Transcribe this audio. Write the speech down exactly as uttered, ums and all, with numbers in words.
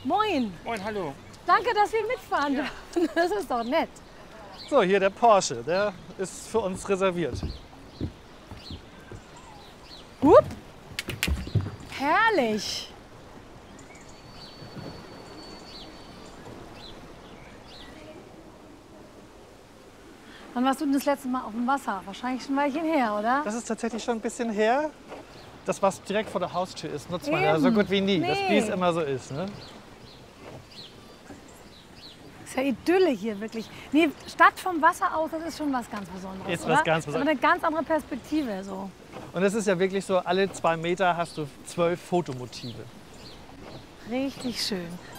Moin. Moin, hallo. Danke, dass wir mitfahren dürfen. Das ist doch nett. So, hier der Porsche, der ist für uns reserviert. Hup. Herrlich. Wann warst du denn das letzte Mal auf dem Wasser? Wahrscheinlich schon ein Weilchen her, oder? Das ist tatsächlich schon ein bisschen her. Das, was direkt vor der Haustür ist, nutzt man Eben. ja so gut wie nie. Nee. Das, wie es immer so ist. Ne? Das ist ja Idylle hier, wirklich. Nee, Stadt vom Wasser aus, das ist schon was ganz Besonderes, Ist oder? was ganz Das ist aber eine ganz andere Perspektive. So. Und es ist ja wirklich so, alle zwei Meter hast du zwölf Fotomotive. Richtig schön.